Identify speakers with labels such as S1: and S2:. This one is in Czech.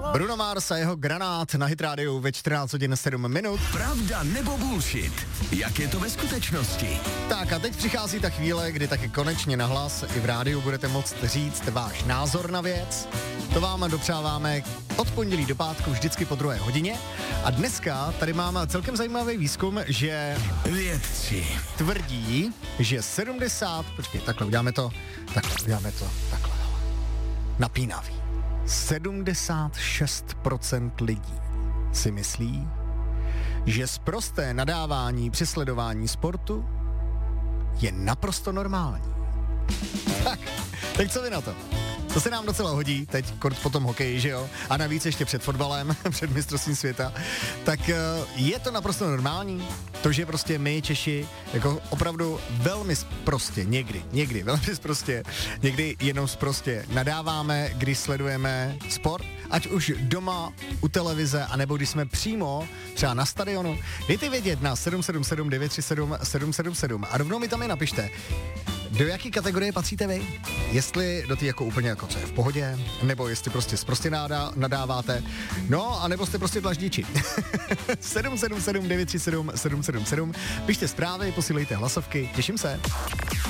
S1: Bruno Mars a jeho Granát na Hit rádiu ve 14 hodin 7 minut.
S2: Pravda nebo bullshit? Jak je to ve skutečnosti?
S1: Tak a teď přichází ta chvíle, kdy taky konečně nahlas i v rádiu budete moct říct váš názor na věc. To vám dopřáváme od pondělí do pátku vždycky po 2 hodině. A dneska tady máme celkem zajímavý výzkum, že
S2: vědci
S1: tvrdí, že 70... Počkej, takhle uděláme to takhle. Napínavý. 76% lidí si myslí, že sprosté nadávání při sledování sportu je naprosto normální. Tak co vy na to? To se nám docela hodí, teď po tom hokeji, že jo? A navíc ještě před fotbalem, před mistrovstvím světa. Tak je to naprosto normální, to, že prostě my Češi jako opravdu velmi sprostě, někdy velmi sprostě, někdy jenom sprostě nadáváme, když sledujeme sport, ať už doma, u televize, anebo když jsme přímo třeba na stadionu. Dejte vědět na 777 937 777 a rovnou mi tam je napište, do jaký kategorie patříte vy? Jestli do té jako úplně jako co je v pohodě, nebo jestli prostě nadáváte, no a nebo jste prostě dlaždiči. 777 937 777, pište zprávy, posílejte hlasovky, těším se.